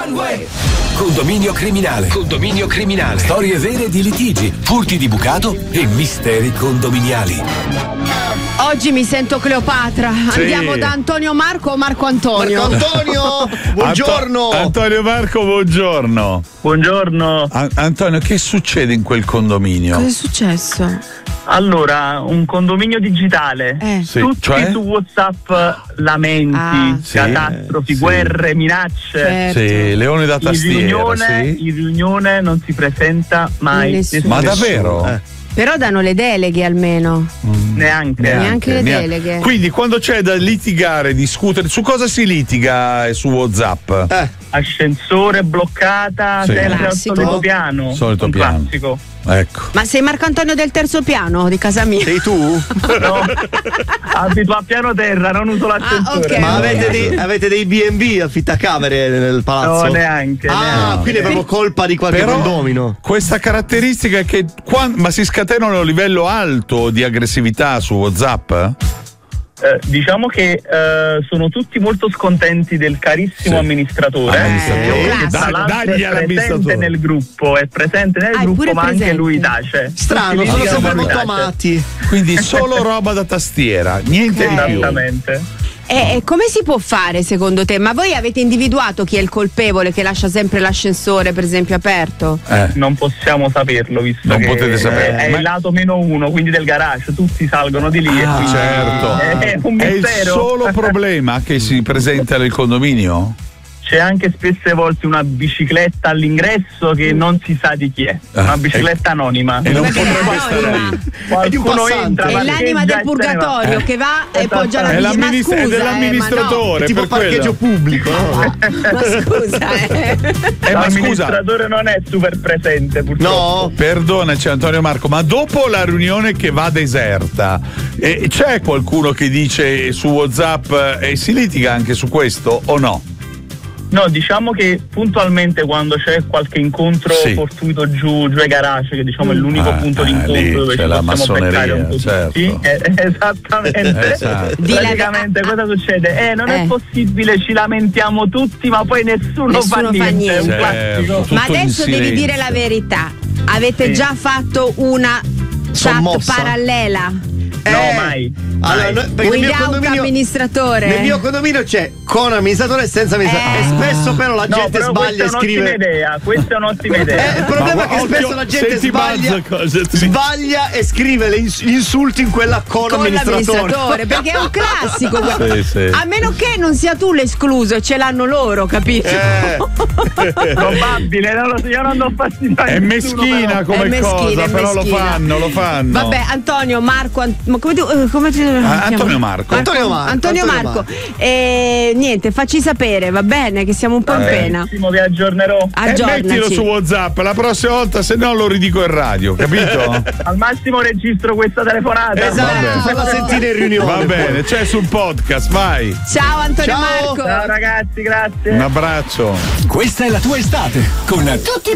Condominio criminale. Condominio criminale. Storie vere di litigi, furti di bucato e misteri condominiali. Oggi mi sento Cleopatra. Sì. Andiamo da Antonio Marco o Marco Antonio? Marco Antonio, buongiorno. Antonio Marco, buongiorno. Buongiorno. Antonio, che succede in quel condominio? Cosa è successo? Allora, un condominio digitale. Sì, Tutti cioè? su WhatsApp lamenti, sì, catastrofi, sì. guerre, minacce. Certo. Sì, leone da tastiera. Sì. In riunione non si presenta mai Nessuno. Ma davvero? Però danno le deleghe almeno. Neanche. Neanche le deleghe. Quindi quando c'è da litigare, discutere, su cosa si litiga su WhatsApp? Ascensore bloccata, Sì. sempre al Classico. solito piano. Solito un piano. classico. Ecco. Ma sei Marco Antonio del terzo piano di casa mia? Sei tu? No, abito a piano terra, non uso l'ascensore. ok. Ma Ok. avete dei B&B affittacamere nel palazzo? No, neanche. Quindi è proprio colpa di qualche Però condomino. questa caratteristica è che ma si scatenano a un livello alto di aggressività su WhatsApp? Diciamo che sono tutti molto scontenti del carissimo Sì. amministratore. Classico. Tra l'altro Dagli è all'amministratore. presente nel gruppo, è presente nel Ah, è gruppo, pure ma anche presente. lui tace. Strano, Tutti sono litigano, sempre ma lui molto tace. amati. Quindi solo roba da tastiera, niente di più. Esattamente. E come si può fare secondo te? Ma voi avete individuato chi è il colpevole che lascia sempre l'ascensore, per esempio, aperto? Non possiamo saperlo, visto Non che potete sapere. è Ma- il lato -1, quindi del garage, tutti salgono di lì e quindi Certo. è un È il mistero. solo problema che si presenta nel condominio? C'è anche spesse volte una bicicletta all'ingresso che non si sa di chi è, una bicicletta anonima. E non Perché potrebbe è stare anonima. lì. Qualcuno entra, È parcheggia l'anima e del se ne va. purgatorio che va e poggia la È bici. Ma scusa, è dell'amministratore, Tipo per parcheggio quello. pubblico, no? ma scusa, Ma scusa, L'amministratore non è super presente, purtroppo. No? perdonaci Antonio Marco, ma dopo la riunione che va deserta, c'è qualcuno che dice su WhatsApp e si litiga anche su questo o no? No, diciamo che puntualmente quando c'è qualche incontro Sì. fortuito giù ai garage, che diciamo è l'unico punto di incontro lì dove c'è ci la possiamo beccare un po' massoneria, tutti. Esattamente. Esatto. Praticamente cosa succede? Non è possibile, ci lamentiamo tutti, ma poi nessuno fa niente. È un Certo. classico. Tutto Ma in adesso devi silenzio. dire la verità. Avete Sì. già fatto una chat Sommossa. parallela? No, mai. Allora, perché nel mio Without condominio, amministratore? nel mio condominio c'è con amministratore e senza amministratore. E spesso però la No, gente però sbaglia e questa è un'ottima scrive. idea. Questa è un'ottima idea. Il problema è che occhio, spesso la gente senti sbaglia, Buzz, sbaglia e scrive gli insulti in quella con l'amministratore, perché è un classico. Sì, sì. A meno che non sia tu l'escluso e ce l'hanno loro, capito? Probabile, non lo so, io non do fastidio a È nessuno, meschina però. come È meschina, cosa, è però meschina. lo fanno. Vabbè, Antonio, Marco, ma come ti Antonio Marco. Antonio Marco. Niente, facci sapere, va bene, che siamo un po' in pena. Benissimo, vi aggiornerò. Aggiornaci. Mettilo su WhatsApp la prossima volta, se no lo ridico in radio, capito? Al massimo registro questa telefonata. Esatto, falla sentire in riunione. Va bene, c'è sul podcast, vai. Ciao Antonio Ciao. Marco. Ciao ragazzi, grazie. Un abbraccio. Questa è la tua estate con